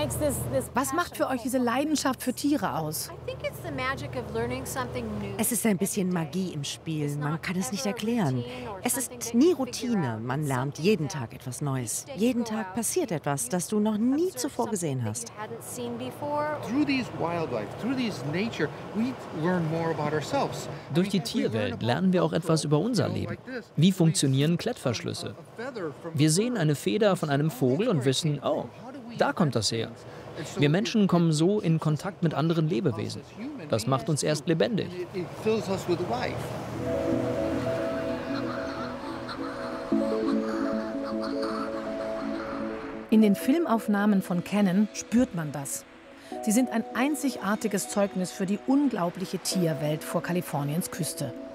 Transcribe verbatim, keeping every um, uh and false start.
Was macht für euch diese Leidenschaft für Tiere aus? Es ist ein bisschen Magie im Spiel. Man kann es nicht erklären. Es ist nie Routine. Man lernt jeden Tag etwas Neues. Jeden Tag passiert etwas, das du noch nie zuvor gesehen hast. Durch die Tierwelt lernen wir auch etwas über unser Leben. Wie funktionieren Klettverschlüsse? Wir sehen eine Feder von einem Vogel und wissen, oh, da kommt das her. Wir Menschen kommen so in Kontakt mit anderen Lebewesen. Das macht uns erst lebendig. In den Filmaufnahmen von Cannon spürt man das. Sie sind ein einzigartiges Zeugnis für die unglaubliche Tierwelt vor Kaliforniens Küste.